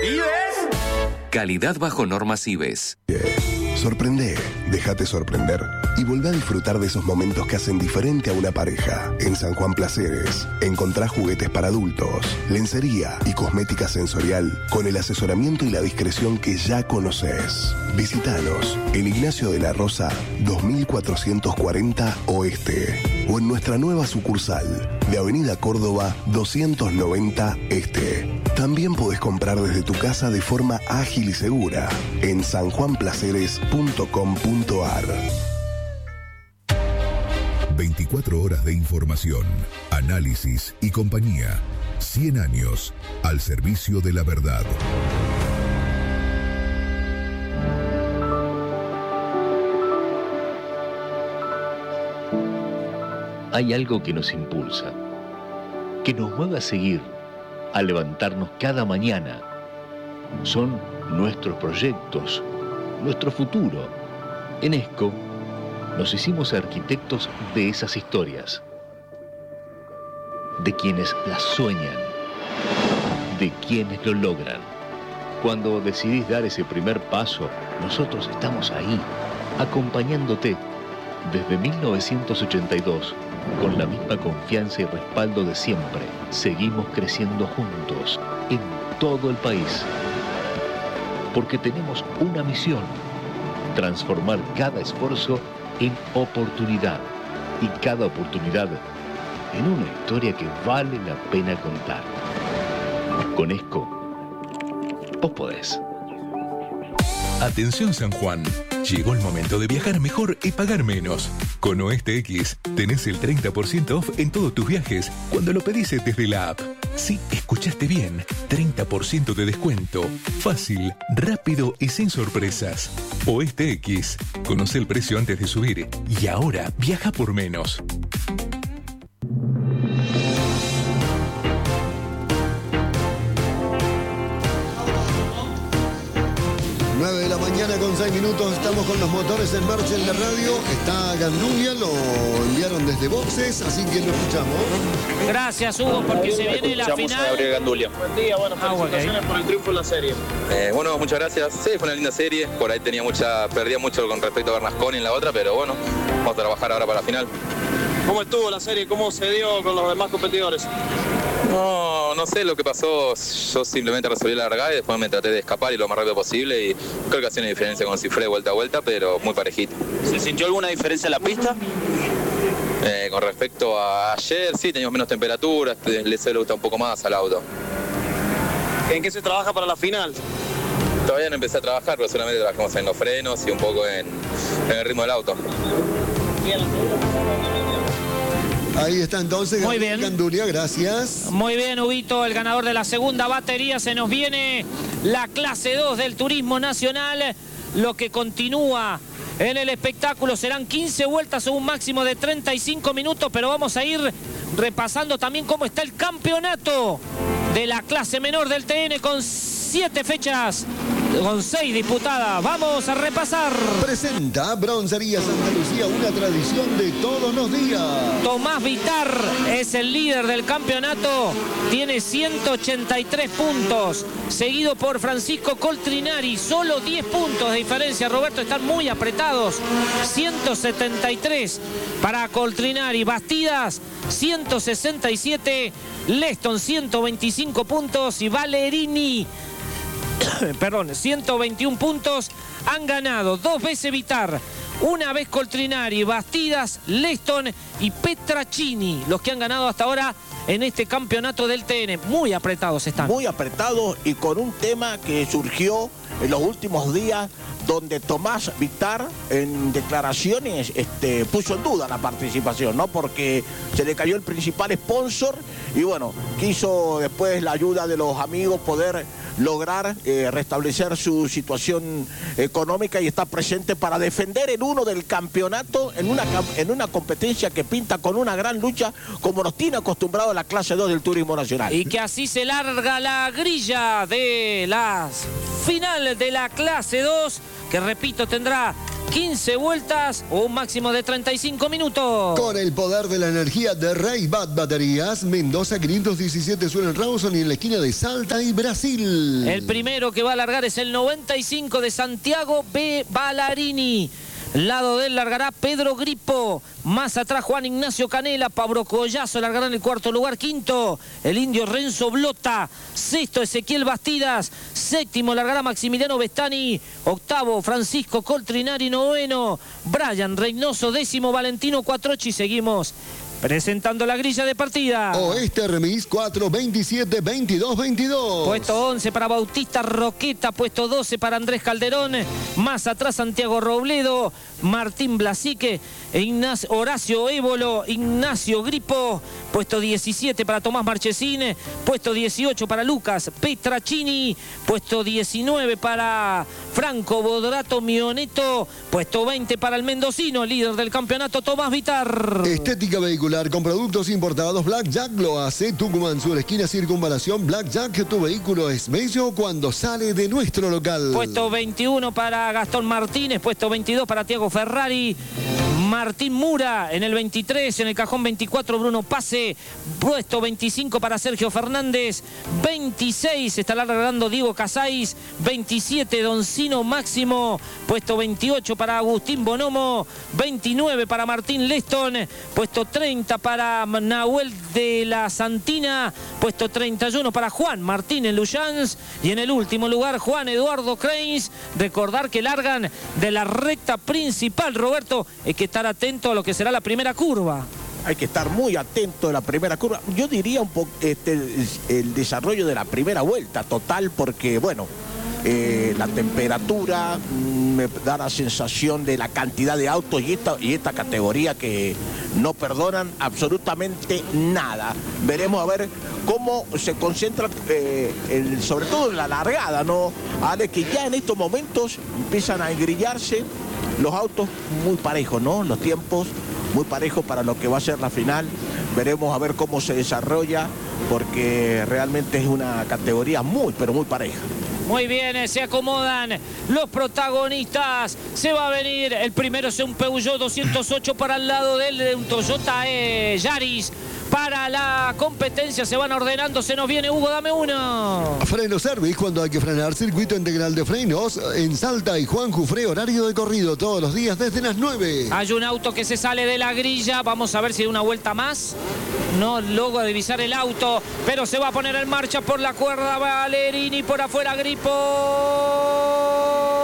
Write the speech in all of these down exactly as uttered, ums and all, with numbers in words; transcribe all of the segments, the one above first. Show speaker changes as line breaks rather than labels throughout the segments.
¿Ibes?
Calidad bajo normas Ibes.
Sorprende, déjate sorprender y volvé a disfrutar de esos momentos que hacen diferente a una pareja. En San Juan Placeres encontrás juguetes para adultos, lencería y cosmética sensorial con el asesoramiento y la discreción que ya conoces. Visítanos en Ignacio de la Rosa dos mil cuatrocientos cuarenta Oeste o en nuestra nueva sucursal de Avenida Córdoba doscientos noventa Este. También podés comprar desde tu casa de forma ágil y segura en san juan placeres punto com punto a r.
veinticuatro horas de información, análisis y compañía. cien años al servicio de la verdad.
Hay algo que nos impulsa, que nos mueve a seguir, a levantarnos cada mañana. Son nuestros proyectos, nuestro futuro. En ESCO nos hicimos arquitectos de esas historias, de quienes las sueñan, de quienes lo logran. Cuando decidís dar ese primer paso, nosotros estamos ahí, acompañándote desde mil novecientos ochenta y dos, con la misma confianza y respaldo de siempre. Seguimos creciendo juntos en todo el país, porque tenemos una misión: transformar cada esfuerzo en oportunidad y cada oportunidad en una historia que vale la pena contar. Con ESCO, vos podés.
Atención San Juan, llegó el momento de viajar mejor y pagar menos. Con Oeste X tenés el treinta por ciento off en todos tus viajes cuando lo pedís desde la app. Sí, escuchaste bien, treinta por ciento de descuento. Fácil, rápido y sin sorpresas. Oeste X, conoce el precio antes de subir y ahora viaja por menos.
nueve de la mañana con seis minutos, estamos con los motores en marcha en la radio. Está Gandulia, lo enviaron desde boxes, así que lo escuchamos.
Gracias, Hugo, porque se viene la final.
A Gabriel Gandulia.
Buen día, bueno, felicitaciones ah, okay. por el triunfo en la serie.
Eh, bueno, muchas gracias. Sí, fue una linda serie. Por ahí tenía mucha, perdía mucho con respecto a Bernasconi en la otra, pero bueno, vamos a trabajar ahora para la final.
¿Cómo estuvo la serie? ¿Cómo se dio con los demás competidores?
No, no sé lo que pasó. Yo simplemente resolví la largada y después me traté de escapar y lo más rápido posible. Y creo que hacía una diferencia con Cifré vuelta a vuelta, pero muy parejito.
¿Se sintió alguna diferencia en la pista?
Eh, con respecto a ayer, sí, teníamos menos temperatura. Le suele gustar un poco más al auto.
¿En qué se trabaja para la final?
Todavía no empecé a trabajar, pero solamente trabajamos en los frenos y un poco en, en el ritmo del auto.
Bien.
Ahí está entonces
Muy bien.
Gandulia, gracias.
Muy bien, Huguito, el ganador de la segunda batería. Se nos viene la clase dos del Turismo Nacional. Lo que continúa en el espectáculo serán quince vueltas o un máximo de treinta y cinco minutos, pero vamos a ir repasando también cómo está el campeonato de la clase menor del T N con siete fechas, con seis disputadas. Vamos a repasar.
Presenta Broncería Santa Lucía, una tradición de todos los días.
Tomás Vitar es el líder del campeonato, tiene ciento ochenta y tres puntos, seguido por Francisco Coltrinari, solo diez puntos de diferencia. Roberto, están muy apretados, ciento setenta y tres para Coltrinari. Bastidas, ciento sesenta y siete, Leston, ciento veinticinco puntos y Valerini, perdón, ciento veintiún puntos. Han ganado dos veces Vitar, una vez Coltrinari, Bastidas, Leston y Petracini, los que han ganado hasta ahora en este campeonato del T N. Muy apretados están.
Muy apretados y con un tema que surgió en los últimos días, donde Tomás Vitar en declaraciones este, puso en duda la participación, ¿no? Porque se le cayó el principal sponsor y bueno, quiso después la ayuda de los amigos poder lograr eh, restablecer su situación económica y está presente para defender el uno del campeonato en una, en una competencia que pinta con una gran lucha como nos tiene acostumbrado la clase dos del Turismo Nacional.
Y que así se larga la grilla de las finales de la clase dos, que repito tendrá quince vueltas o un máximo de treinta y cinco minutos.
Con el poder de la energía de Raybat Baterías, Mendoza quinientos diecisiete Suelen Rawson y en la esquina de Salta y Brasil.
El primero que va a largar es el noventa y cinco de Santiago B. Ballarini. Lado de él largará Pedro Gripo. Más atrás Juan Ignacio Canela. Pablo Collazo largará en el cuarto lugar. Quinto, el indio Renzo Blota. Sexto, Ezequiel Bastidas. Séptimo largará Maximiliano Bestani. Octavo, Francisco Coltrinari. Noveno, Brian Reynoso. Décimo, Valentino Cuatrochi. Seguimos presentando la grilla de partida.
Oeste Remis cuatro, veintisiete, veintidós, veintidós.
Puesto once para Bautista Roqueta. Puesto doce para Andrés Calderón. Más atrás Santiago Robledo, Martín Blasique, Ignacio, Horacio Évolo, Ignacio Gripo. Puesto diecisiete para Tomás Marchesín. Puesto dieciocho para Lucas Petracini. Puesto diecinueve para Franco Bodorato Mioneto. Puesto veinte para el mendocino, líder del campeonato, Tomás Vitar.
Estética vehicular con productos importados Black Jack lo hace. Tucumán Sur, esquina Circunvalación. Black Jack, tu vehículo es bello cuando sale de nuestro local.
Puesto veintiuno para Gastón Martínez. Puesto veintidós para Tiago Ferrari. Martín Mura en el veintitrés, en el cajón veinticuatro Bruno Pase. Puesto veinticinco para Sergio Fernández. veintiséis está largando Diego Casais. veintisiete Doncino Máximo. Puesto veintiocho para Agustín Bonomo. veintinueve para Martín Leston. Puesto treinta para Nahuel de la Santina. Puesto treinta y uno para Juan Martínez Lujans. Y en el último lugar Juan Eduardo Creins. Recordar que largan de la recta principal, Roberto. Hay que estar atento a lo que será la primera curva.
Hay que estar muy atento a la primera curva. Yo diría un poco este, el desarrollo de la primera vuelta total, porque bueno, eh, la temperatura mm, me da la sensación de la cantidad de autos y esta, y esta categoría que no perdonan absolutamente nada. Veremos a ver cómo se concentra, eh, el, sobre todo en la largada, ¿no? Ale, que ya en estos momentos empiezan a engrillarse los autos muy parejos, ¿no? Los tiempos muy parejos para lo que va a ser la final. Veremos a ver cómo se desarrolla, porque realmente es una categoría muy, pero muy pareja.
Muy bien, se acomodan los protagonistas. Se va a venir, el primero es un Peugeot doscientos ocho para el lado de él, de un Toyota eh, Yaris. Para la competencia se van ordenando, se nos viene Hugo, dame uno.
Freno Service, cuando hay que frenar, circuito integral de frenos en Salta y Juan Jufré, horario de corrido todos los días desde las nueve.
Hay un auto que se sale de la grilla, vamos a ver si hay una vuelta más. No logra divisar el auto, pero se va a poner en marcha por la cuerda Ballarini, por afuera Gripo.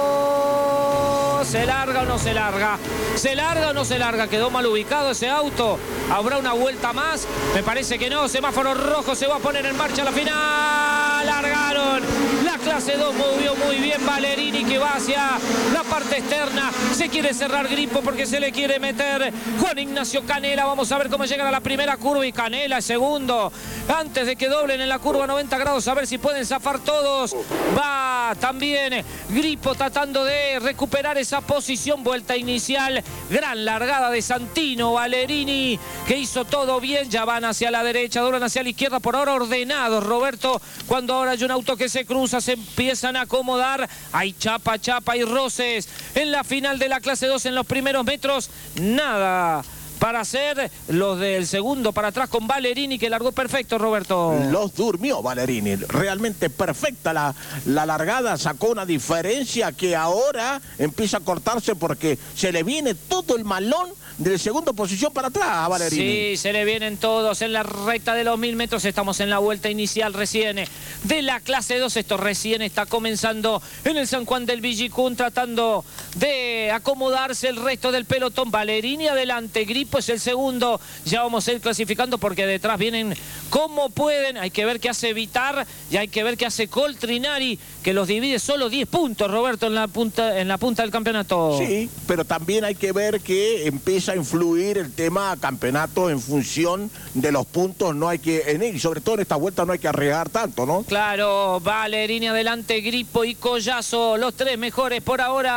¿Se larga o no se larga? ¿Se larga o no se larga? Quedó mal ubicado ese auto. ¿Habrá una vuelta más? Me parece que no. Semáforo rojo, se va a poner en marcha la final. Largaron. La clase dos movió muy bien Ballarini, que va hacia la parte externa. Se quiere cerrar Gripo porque se le quiere meter Juan Ignacio Canela. Vamos a ver cómo llegan a la primera curva y Canela segundo. Antes de que doblen en la curva noventa grados, a ver si pueden zafar todos. Va también Gripo tratando de recuperar esa posición. Vuelta inicial, gran largada de Santino Ballarini, que hizo todo bien. Ya van hacia la derecha, doblan hacia la izquierda, por ahora ordenados, Roberto. Cuando ahora hay un auto que se cruza, se empiezan a acomodar. Hay chapa, chapa y roces en la final de la clase dos. En los primeros metros, nada para hacer los del segundo para atrás con Ballarini, que largó perfecto, Roberto.
Los durmió Ballarini, realmente perfecta la, la largada, sacó una diferencia que ahora empieza a cortarse porque se le viene todo el malón de segunda posición para atrás a Ballarini.
Sí, se le vienen todos en la recta de los mil metros. Estamos en la vuelta inicial recién de la clase dos. Esto recién está comenzando en el San Juan del Villicún, tratando de acomodarse el resto del pelotón. Ballarini adelante, Gripo es el segundo. Ya vamos a ir clasificando porque detrás vienen como pueden. Hay que ver qué hace Vitar y hay que ver qué hace Coltrinari, que los divide solo diez puntos, Roberto, en la punta, en la punta del campeonato.
Sí, pero también hay que ver que empieza a influir el tema campeonato en función de los puntos. No hay que, en, y sobre todo en esta vuelta no hay que arriesgar tanto, ¿no?
Claro, Ballarini adelante, Gripo y Collazo, los tres mejores por ahora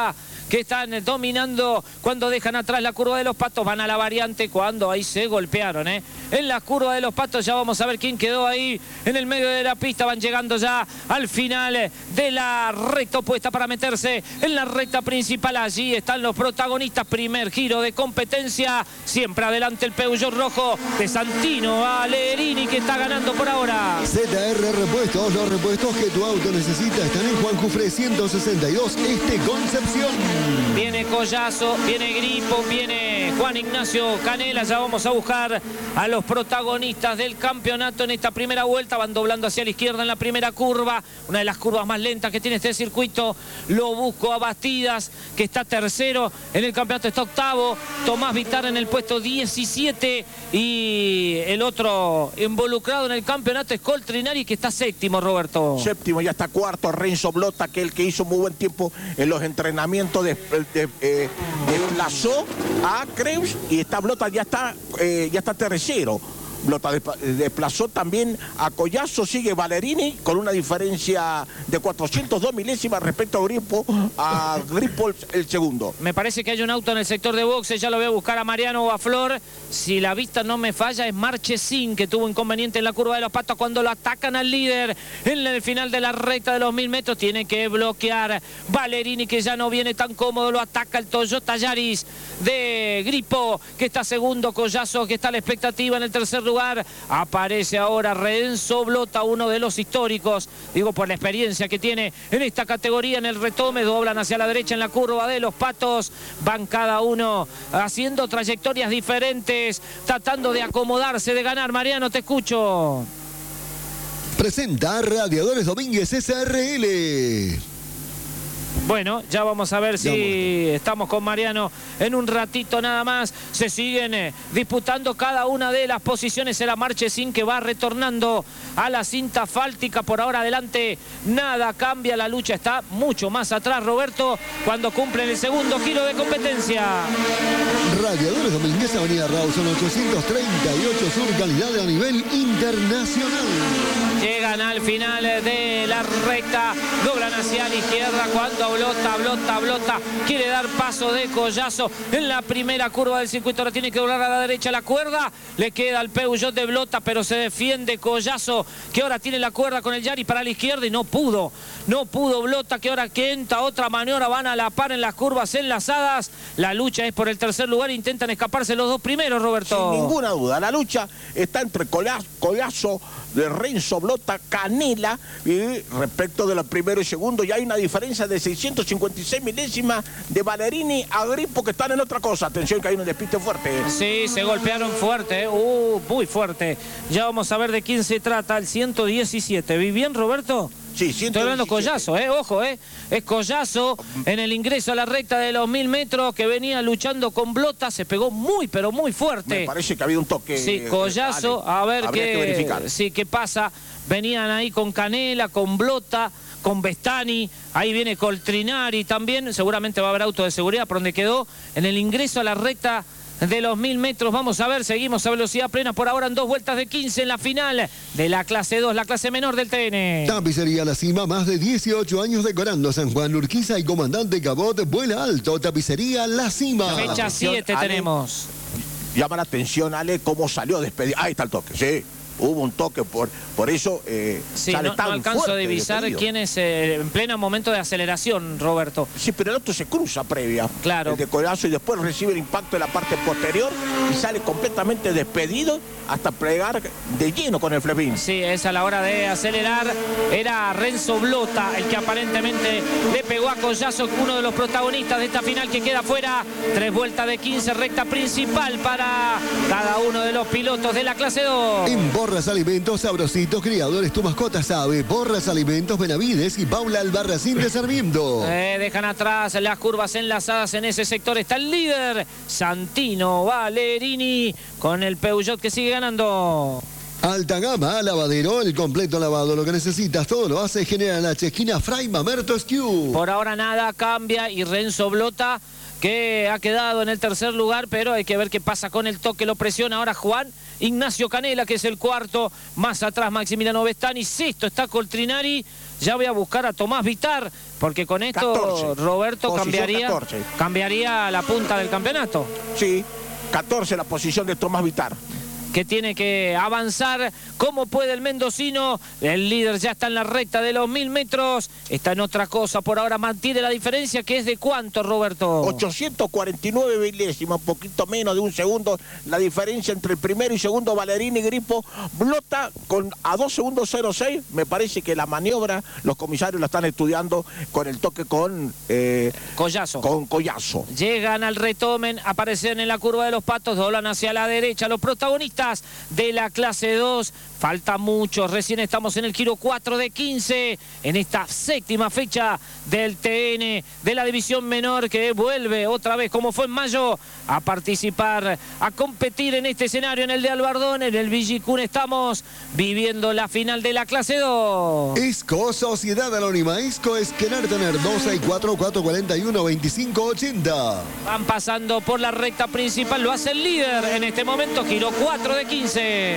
que están dominando cuando dejan atrás la curva de los Patos. Van a la variante cuando ahí se golpearon, ¿eh? En la curva de los Patos ya vamos a ver quién quedó ahí en el medio de la pista. Van llegando ya al final de la recta opuesta para meterse en la recta principal. Allí están los protagonistas. Primer giro de competencia. Siempre adelante el Peugeot rojo de Santino Valerini, que está ganando por ahora.
Z R Repuestos, los repuestos que tu auto necesita están en Juan Jufré ciento sesenta y dos, este Concepción.
Viene Collazo, viene Gripo, viene Juan Ignacio Canela. Ya vamos a buscar a los protagonistas del campeonato en esta primera vuelta. Van doblando hacia la izquierda en la primera curva, una de las curvas más lentas que tiene este circuito. Lo busco a Bastidas, que está tercero en el campeonato, está octavo. Tomás Vitar en el puesto diecisiete, y el otro involucrado en el campeonato es Coltrinari, que está séptimo, Roberto.
Séptimo, ya está cuarto Renzo Blota, que el que hizo muy buen tiempo en los entrenamientos, de, de, de, desplazó a Creus, y está Blota, ya está, eh, ya está tercero. Blota desplazó también a Collazo, sigue Valerini con una diferencia de cuatrocientos dos milésimas respecto a Gripo, a Gripo el, el segundo.
Me parece que hay un auto en el sector de boxes, ya lo voy a buscar a Mariano o a Flor. Si la vista no me falla, es Marchesín, que tuvo inconveniente en la curva de los Patos cuando lo atacan al líder en el final de la recta de los mil metros. Tiene que bloquear Valerini, que ya no viene tan cómodo, lo ataca el Toyota Yaris de Gripo, que está segundo. Collazo, que está a la expectativa en el tercer lugar. lugar. Aparece ahora Renzo Blota, uno de los históricos, digo por la experiencia que tiene en esta categoría en el retome. Doblan hacia la derecha en la curva de los Patos. Van cada uno haciendo trayectorias diferentes, tratando de acomodarse, de ganar. Mariano, te escucho.
Presenta Radiadores Domínguez S R L.
Bueno, ya vamos a ver si estamos con Mariano en un ratito nada más. Se siguen eh, disputando cada una de las posiciones. Era Marchesín, que va retornando a la cinta asfáltica. Por ahora adelante nada cambia. La lucha está mucho más atrás, Roberto, cuando cumplen el segundo giro de competencia.
Radiadores Domínguez, Avenida Rawson ochocientos treinta y ocho Sur, calidad a nivel internacional.
Llegan al final de la recta, doblan hacia la izquierda cuando Blota, Blota, Blota quiere dar paso de Collazo en la primera curva del circuito. Ahora tiene que doblar a la derecha la cuerda, le queda al Peugeot de Blota, pero se defiende Collazo, que ahora tiene la cuerda con el Yari para la izquierda y no pudo, no pudo Blota, que ahora quenta otra maniobra. Van a la par en las curvas enlazadas. La lucha es por el tercer lugar, intentan escaparse los dos primeros, Roberto.
Sin ninguna duda, la lucha está entre Collazo de Renzo Blota, Canela, y respecto de los primero y segundo ya hay una diferencia de seiscientos cincuenta y seis milésimas de Valerini a Gripo, que están en otra cosa. Atención, que hay un despiste fuerte.
Sí, se golpearon fuerte, uh, muy fuerte. Ya vamos a ver de quién se trata. El ciento diecisiete. ¿Vi bien, Roberto?
Sí, ciento diecisiete.
Estoy hablando Collazo, eh, ojo, eh. Es Collazo en el ingreso a la recta de los mil metros, que venía luchando con Blota. Se pegó muy, pero muy fuerte.
Me parece que había un toque.
Sí, Collazo,
Ale,
a ver qué,
que
sí, qué pasa. Venían ahí con Canela, con Blota, con Bestani. Ahí viene Coltrinari también. Seguramente va a haber auto de seguridad por donde quedó. En el ingreso a la recta de los mil metros, vamos a ver, seguimos a velocidad plena por ahora en dos vueltas de quince en la final de la clase dos, la clase menor del T N.
Tapicería La Cima, más de dieciocho años decorando San Juan, Urquiza y Comandante Cabot. Vuela alto, Tapicería La Cima.
Fecha siete tenemos.
Llama la atención, Ale, cómo salió despedido. Ahí está el toque, sí. Hubo un toque, por, por eso eh,
sí,
sale
no,
tan
no alcanzo
fuerte
a divisar quién es eh, en pleno momento de aceleración, Roberto.
Sí, pero el otro se cruza previa.
Claro.
El de Collazo, y después recibe el impacto en la parte posterior y sale completamente despedido hasta plegar de lleno con el flepín.
Sí, es a la hora de acelerar. Era Renzo Blota el que aparentemente le pegó a Collazo, uno de los protagonistas de esta final que queda fuera. Tres vueltas de quince, recta principal para cada uno de los pilotos de la clase dos.
En Borras Alimentos, Sabrositos, Criadores, tu mascota sabe. Borras Alimentos, Benavides y Paula Albarracín de Sarmiento.
Eh, dejan atrás las curvas enlazadas en ese sector. Está el líder, Santino Valerini, con el Peugeot que sigue ganando.
Alta gama, lavadero, el completo lavado, lo que necesitas, todo lo hace General H, esquina Fray Mamerto Esquiú.
Por ahora nada cambia y Renzo Blota, que ha quedado en el tercer lugar, pero hay que ver qué pasa con el toque. Lo presiona ahora Juan Ignacio Canela, que es el cuarto. Más atrás Maximiliano Bestani. Sexto está Coltrinari. Ya voy a buscar a Tomás Vitar, porque con esto
catorce.
Roberto cambiaría,
catorce.
cambiaría la punta del campeonato.
Sí, catorce la posición de Tomás Vitar,
Que tiene que avanzar como puede el mendocino. El líder ya está en la recta de los mil metros. Está en otra cosa. Por ahora mantiene la diferencia, que es de cuánto, Roberto.
ochocientos cuarenta y nueve milésimas, un poquito menos de un segundo. La diferencia entre el primero y segundo, Valerini y Gripo. Blota con a dos segundos cero seis. Me parece que la maniobra, los comisarios la están estudiando con el toque con... Eh,
Collazo.
Con Collazo.
Llegan al retomen, aparecen en la curva de los Patos, doblan hacia la derecha los protagonistas de la clase dos. Falta mucho, recién estamos en el giro cuatro de quince, en esta séptima fecha del T N de la división menor, que vuelve otra vez, como fue en mayo, a participar, a competir en este escenario, en el de Albardón, en el Villicún. Estamos viviendo la final de la clase dos.
Isco, Sociedad Anónima Isco, es querer tener dos seis cuatro, cuatro cuatro uno, veinticinco ochenta.
Van pasando por la recta principal, lo hace el líder en este momento, giro cuatro de quince.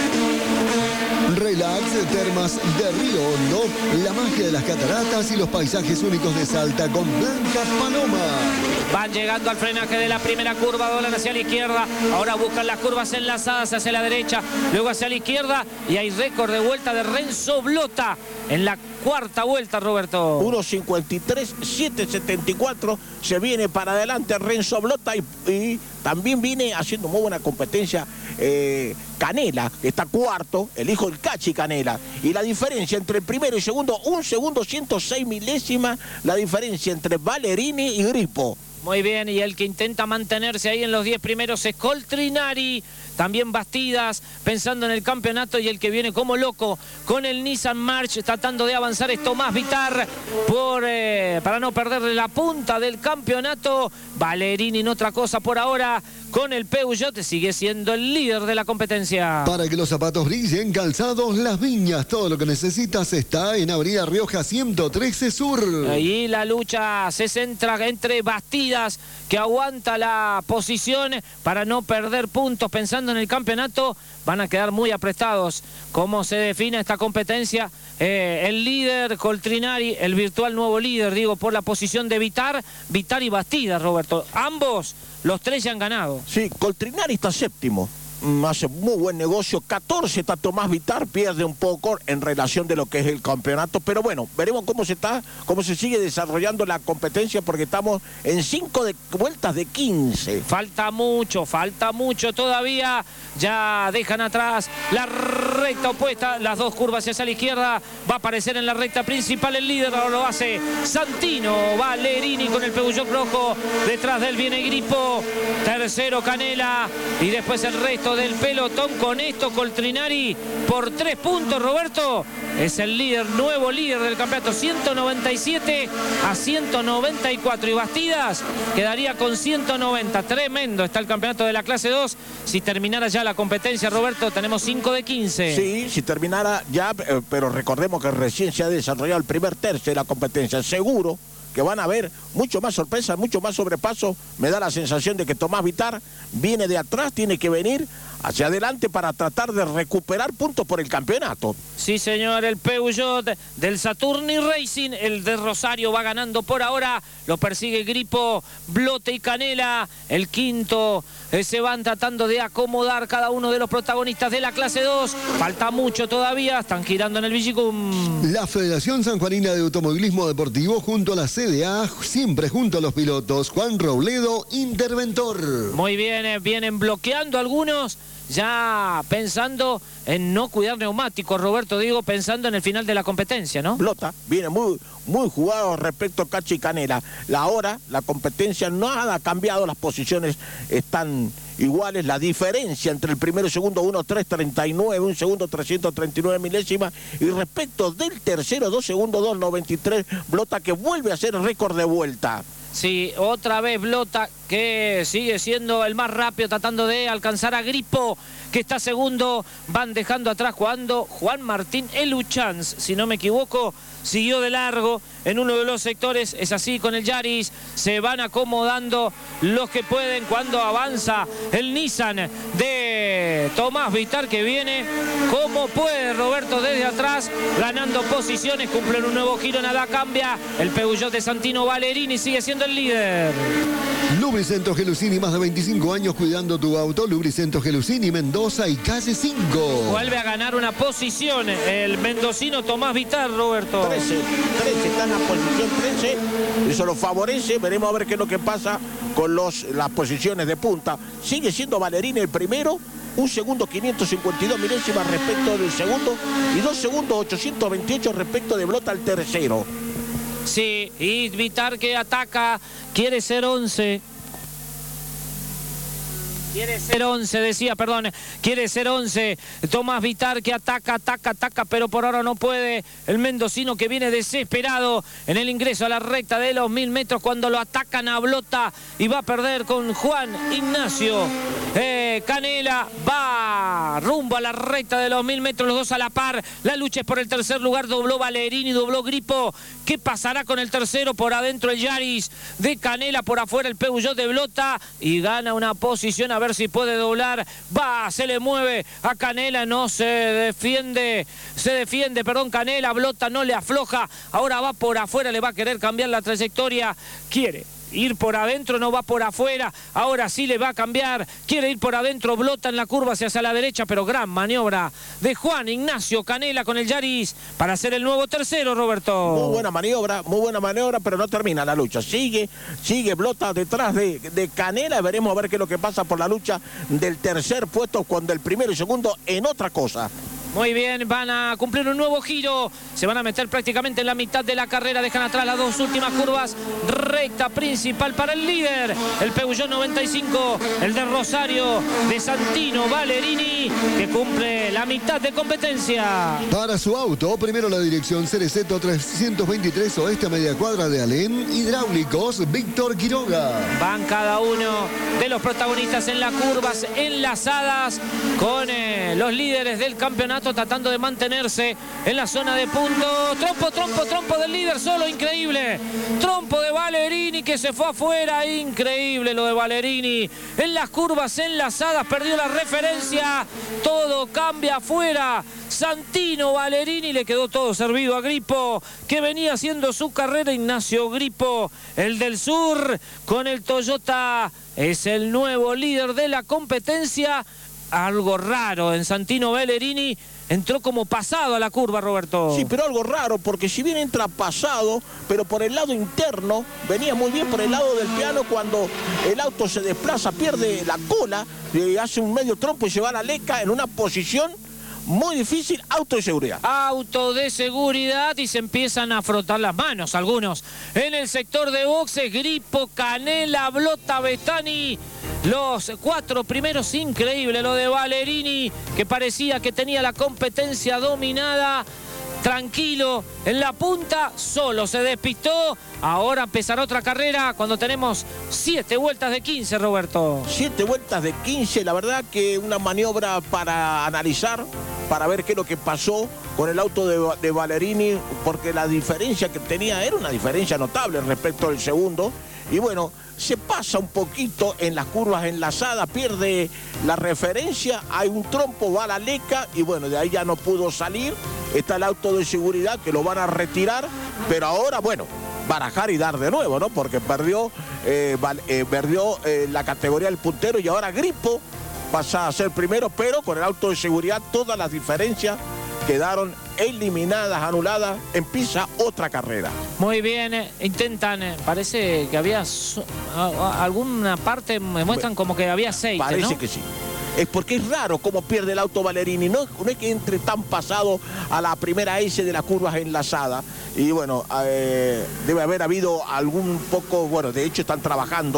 Relax, Termas de Río Hondo, la magia de las cataratas y los paisajes únicos de Salta con Blanca Paloma.
Van llegando al frenaje de la primera curva, doblan hacia la izquierda, ahora buscan las curvas enlazadas hacia la derecha, luego hacia la izquierda, y hay récord de vuelta de Renzo Blota en la cuarta vuelta, Roberto.
uno cincuenta y tres, siete setenta y cuatro, se viene para adelante Renzo Blota, y, y también viene haciendo muy buena competencia eh, Canela, que está cuarto, el hijo del Cachi Canela, y la diferencia entre el primero y segundo, un segundo ciento seis milésimas, la diferencia entre Valerini y Gripo.
Muy bien, y el que intenta mantenerse ahí en los diez primeros es Coltrinari. También Bastidas, pensando en el campeonato, y el que viene como loco con el Nissan March, tratando de avanzar, es Tomás Vitar, por, eh, para no perderle la punta del campeonato. Valerini en otra cosa por ahora, con el Peugeot, sigue siendo el líder de la competencia.
Para que los zapatos brillen, calzados Las Viñas, todo lo que necesitas está en Avenida Rioja ciento trece Sur.
Ahí la lucha se centra entre Bastidas, que aguanta la posición para no perder puntos, pensando en el campeonato. Van a quedar muy apretados. ¿Cómo se define esta competencia? Eh, el líder, Coltrinari, el virtual nuevo líder, digo, por la posición de Vitar, Vitar y Bastidas, Roberto. Ambos, los tres ya han ganado.
Sí, Coltrinari está séptimo. Hace muy buen negocio, catorce está Tomás Vitar, pierde un poco en relación de lo que es el campeonato, pero bueno, veremos cómo se está, cómo se sigue desarrollando la competencia, porque estamos en cinco de, vueltas de quince.
Falta mucho, falta mucho todavía. Ya dejan atrás la recta opuesta, las dos curvas hacia la izquierda. Va a aparecer en la recta principal el líder, ahora lo hace Santino Valerini con el Peugeot rojo. Detrás de él viene Gripo, tercero Canela, y después el resto del pelotón. Con esto Coltrinari por tres puntos, Roberto, es el líder, nuevo líder del campeonato, ciento noventa y siete a ciento noventa y cuatro, y Bastidas quedaría con ciento noventa. Tremendo está el campeonato de la clase dos. Si terminara ya la competencia, Roberto, tenemos cinco de quince.
Sí, si terminara ya, eh, pero recordemos que recién se ha desarrollado el primer tercio de la competencia. Seguro que van a haber mucho más sorpresas, mucho más sobrepaso. Me da la sensación de que Tomás Vitar viene de atrás, tiene que venir hacia adelante para tratar de recuperar puntos por el campeonato.
Sí, señor, el Peugeot del Saturni Racing, el de Rosario, va ganando por ahora. Lo persigue Gripo, Blote y Canela. El quinto eh, se van tratando de acomodar cada uno de los protagonistas de la clase dos. Falta mucho todavía, están girando en el Villicum.
La Federación Sanjuanina de Automovilismo Deportivo junto a la C D A, siempre junto a los pilotos. Juan Robledo, interventor.
Muy bien, eh, vienen bloqueando algunos, ya pensando en no cuidar neumáticos, Roberto, digo, pensando en el final de la competencia, ¿no?
Blota viene muy, muy jugado respecto a Cachi y Canela. La hora, la competencia no ha cambiado, las posiciones están iguales. La diferencia entre el primero y segundo, uno tres treinta y nueve, un segundo trescientos treinta y nueve milésimas. Y respecto del tercero, dos segundos dos noventa y tres, Blota, que vuelve a hacer récord de vuelta.
Sí, otra vez Blota, que sigue siendo el más rápido, tratando de alcanzar a Gripo, que está segundo. Van dejando atrás jugando Juan Martín Eluchans, si no me equivoco, siguió de largo en uno de los sectores. Es así con el Yaris, se van acomodando los que pueden cuando avanza el Nissan de Tomás Vitar, que viene como puede, Roberto, desde atrás, ganando posiciones, cumplen un nuevo giro, nada cambia. El Peugeot de Santino Valerini sigue siendo el líder.
Lubricentros Gelusini, más de veinticinco años cuidando tu auto. Lubricentros Gelusini, Mendoza y calle cinco.
Vuelve a ganar una posición el mendocino Tomás Vitar, Roberto.
trece, trece, está en la posición trece. Eso lo favorece. Veremos a ver qué es lo que pasa con los, las posiciones de punta. Sigue siendo Valerini el primero. Un segundo quinientos cincuenta y dos milésimas respecto del segundo. Y dos segundos ochocientos veintiocho respecto de Blota al tercero.
Sí, y Vitar que ataca, quiere ser once. Quiere ser once, decía, perdón, quiere ser once. Tomás Vitar que ataca, ataca, ataca, pero por ahora no puede. El mendocino que viene desesperado en el ingreso a la recta de los mil metros cuando lo atacan a Blota y va a perder con Juan Ignacio. Eh, Canela va rumbo a la recta de los mil metros, los dos a la par. La lucha es por el tercer lugar, dobló Valerini, dobló Gripo. ¿Qué pasará con el tercero? Por adentro el Yaris de Canela, por afuera el Peugeot de Blota y gana una posición a ver si puede doblar. Va, se le mueve a Canela, no se defiende, se defiende, perdón, Canela, Blota no le afloja. Ahora va por afuera, le va a querer cambiar la trayectoria. Quiere ir por adentro, no va por afuera. Ahora sí le va a cambiar. Quiere ir por adentro, Blota en la curva hacia la derecha, pero gran maniobra de Juan Ignacio Canela con el Yaris para hacer el nuevo tercero, Roberto.
Muy buena maniobra, muy buena maniobra, pero no termina la lucha. Sigue, sigue Blota detrás de, de Canela. Veremos a ver qué es lo que pasa por la lucha del tercer puesto cuando el primero y segundo en otra cosa.
Muy bien, van a cumplir un nuevo giro. Se van a meter prácticamente en la mitad de la carrera. Dejan atrás las dos últimas curvas. Recta principal para el líder. El Peugeot noventa y cinco, el de Rosario, de Santino Valerini, que cumple la mitad de competencia.
Para su auto, primero la dirección Cereceto trescientos veintitrés Oeste a media cuadra de Alén. Hidráulicos, Víctor Quiroga.
Van cada uno de los protagonistas en las curvas enlazadas con eh, los líderes del campeonato, tratando de mantenerse en la zona de punto. Trompo, trompo, trompo del líder solo, increíble. Trompo de Valerini que se fue afuera, increíble lo de Valerini. En las curvas enlazadas perdió la referencia, todo cambia afuera. Santino Valerini, le quedó todo servido a Gripo, que venía haciendo su carrera. Ignacio Gripo, el del sur, con el Toyota, es el nuevo líder de la competencia. Algo raro en Santino Valerini, entró como pasado a la curva, Roberto.
Sí, pero algo raro, porque si bien entra pasado, pero por el lado interno, venía muy bien por el lado del piano. Cuando el auto se desplaza, pierde la cola, y hace un medio trompo y se va a la leca en una posición muy difícil. Auto de seguridad.
Auto de seguridad y se empiezan a frotar las manos algunos. En el sector de boxes, Gripo, Canela, Blota, Betani. Los cuatro primeros, increíble lo de Valerini, que parecía que tenía la competencia dominada. Tranquilo, en la punta, solo se despistó. Ahora empezará otra carrera cuando tenemos siete vueltas de quince, Roberto.
Siete vueltas de quince, la verdad que una maniobra para analizar, para ver qué es lo que pasó con el auto de, de Valerini, porque la diferencia que tenía era una diferencia notable respecto al segundo. Y bueno, se pasa un poquito en las curvas enlazadas, pierde la referencia, hay un trompo, va a la leca y bueno, de ahí ya no pudo salir. Está el auto de seguridad que lo van a retirar, pero ahora, bueno, barajar y dar de nuevo, ¿no? Porque perdió, eh, eh, perdió eh, la categoría del puntero y ahora Gripo pasa a ser primero, pero con el auto de seguridad todas las diferencias quedaron eliminadas, anuladas. Empieza otra carrera.
Muy bien, eh, intentan, eh, parece que había so, a, a, alguna parte me muestran como que había aceite,
Parece
¿no?
que sí. Es porque es raro cómo pierde el auto Valerini, no, no es que entre tan pasado a la primera S de las curvas enlazadas. Y bueno, eh, debe haber habido algún poco, bueno, de hecho están trabajando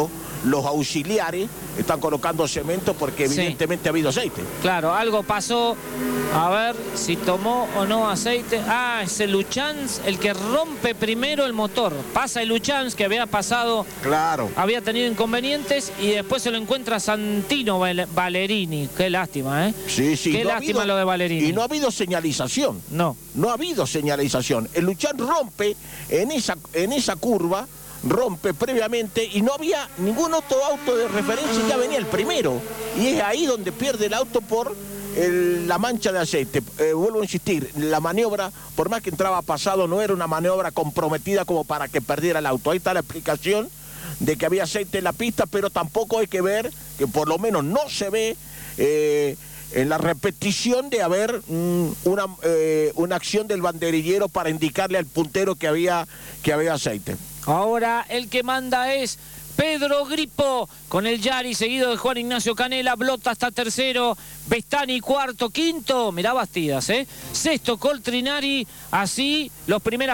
los auxiliares están colocando cemento porque evidentemente sí ha habido aceite.
Claro, algo pasó. A ver si tomó o no aceite. Ah, es el Luchans el que rompe primero el motor. Pasa el Luchans que había pasado.
Claro.
Había tenido inconvenientes y después se lo encuentra Santino Valerini. Qué lástima, ¿eh?
Sí, sí.
Qué
no
lástima
habido,
lo de Valerini.
Y no ha habido señalización.
No.
No ha habido señalización. El Luchans rompe en esa, en esa curva, rompe previamente y no había ningún otro auto de referencia, ya venía el primero. Y es ahí donde pierde el auto por el, la mancha de aceite. Eh, vuelvo a insistir, la maniobra, por más que entraba pasado, no era una maniobra comprometida como para que perdiera el auto. Ahí está la explicación de que había aceite en la pista, pero tampoco hay que ver, que por lo menos no se ve eh, en la repetición de haber mm, una, eh, una acción del banderillero para indicarle al puntero que había, que había aceite.
Ahora el que manda es Pedro Gripo con el Yari, seguido de Juan Ignacio Canela. Blota está tercero, Bestani cuarto, quinto, mirá Bastidas, ¿eh? Sexto Coltrinari, así los primeros.